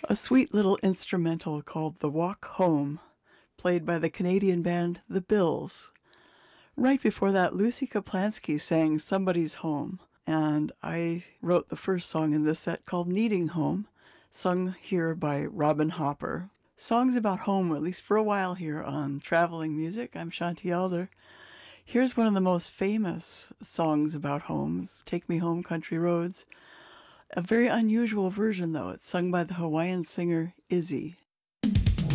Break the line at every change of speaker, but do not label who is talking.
A sweet little instrumental called The Walk Home, played by the Canadian band The Bills. Right before that, Lucy Kaplansky sang Somebody's Home, and I wrote the first song in this set called Needing Home, sung here by Robin Hopper. Songs about home, at least for a while here on Traveling Music. I'm Shanti Elder. Here's one of the most famous songs about homes, Take Me Home, Country Roads. A very unusual version, though. It's sung by the Hawaiian singer Izzy.